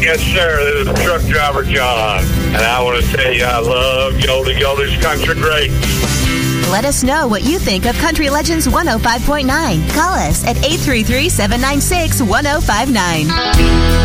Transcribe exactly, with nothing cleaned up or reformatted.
Yes, sir. This is truck driver John. And I want to tell you I love Yodel. Yodel's country great. Let us know what you think of Country Legends one oh five point nine. Call us at eight three three, seven nine six, one oh five nine.